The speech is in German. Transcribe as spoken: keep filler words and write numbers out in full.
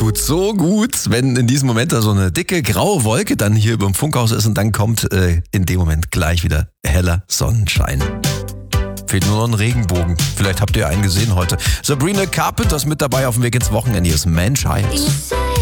tut so gut, wenn in diesem Moment da so eine dicke graue Wolke dann hier über dem Funkhaus ist und dann kommt äh, in dem Moment gleich wieder heller Sonnenschein. Fehlt nur noch ein Regenbogen. Vielleicht habt ihr einen gesehen heute. Sabrina Carpenter ist mit dabei auf dem Weg ins Wochenende. Hier ist Man Child.